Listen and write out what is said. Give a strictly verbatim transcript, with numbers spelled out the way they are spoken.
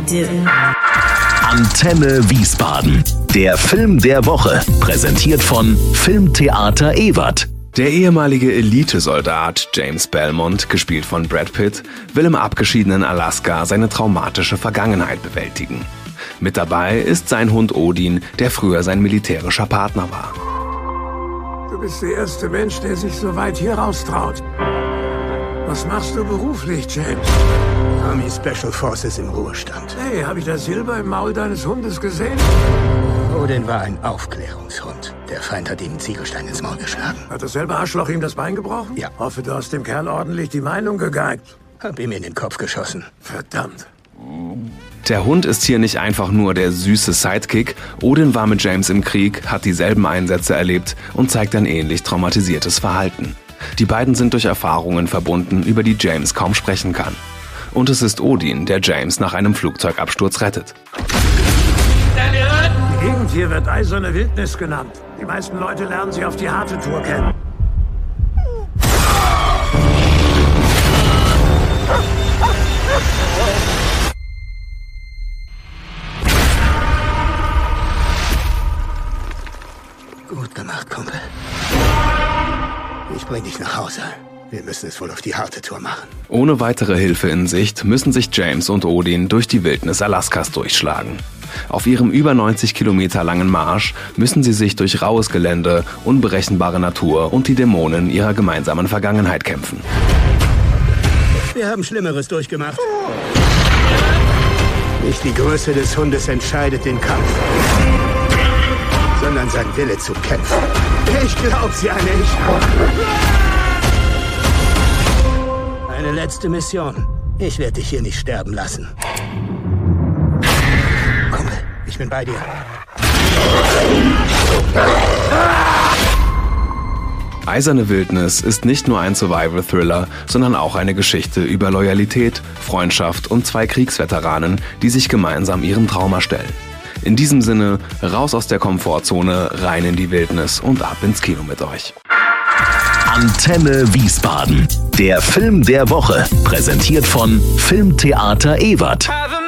do. Antenne Wiesbaden. Der Film der Woche. Präsentiert von Filmtheater Ewert. Der ehemalige Elitesoldat James Belmont, gespielt von Brad Pitt, will im abgeschiedenen Alaska seine traumatische Vergangenheit bewältigen. Mit dabei ist sein Hund Odin, der früher sein militärischer Partner war. Du bist der erste Mensch, der sich so weit hier raustraut. Was machst du beruflich, James? Army Special Forces im Ruhestand. Hey, habe ich das Silber im Maul deines Hundes gesehen? Odin war ein Aufklärungshund. Der Feind hat ihm einen Ziegelstein ins Maul geschlagen. Hat dasselbe Arschloch ihm das Bein gebrochen? Ja. Hoffe, du hast dem Kerl ordentlich die Meinung gegeigt. Hab ihm in den Kopf geschossen. Verdammt. Der Hund ist hier nicht einfach nur der süße Sidekick. Odin war mit James im Krieg, hat dieselben Einsätze erlebt und zeigt ein ähnlich traumatisiertes Verhalten. Die beiden sind durch Erfahrungen verbunden, über die James kaum sprechen kann. Und es ist Odin, der James nach einem Flugzeugabsturz rettet. Die Gegend hier wird eiserne Wildnis genannt. Die meisten Leute lernen sie auf die harte Tour kennen. Gut gemacht, Kumpel. Ich bring dich nach Hause. Wir müssen es wohl auf die harte Tour machen. Ohne weitere Hilfe in Sicht müssen sich James und Odin durch die Wildnis Alaskas durchschlagen. Auf ihrem über neunzig Kilometer langen Marsch müssen sie sich durch raues Gelände, unberechenbare Natur und die Dämonen ihrer gemeinsamen Vergangenheit kämpfen. Wir haben Schlimmeres durchgemacht. Nicht die Größe des Hundes entscheidet den Kampf, sondern sein Wille zu kämpfen. Ich glaub's ja nicht. Eine letzte Mission. Ich werde dich hier nicht sterben lassen. Kumpel, ich bin bei dir. Eiserne Wildnis ist nicht nur ein Survival-Thriller, sondern auch eine Geschichte über Loyalität, Freundschaft und zwei Kriegsveteranen, die sich gemeinsam ihrem Trauma stellen. In diesem Sinne, raus aus der Komfortzone, rein in die Wildnis und ab ins Kino mit euch. Antenne Wiesbaden. Der Film der Woche. Präsentiert von Filmtheater Ewert.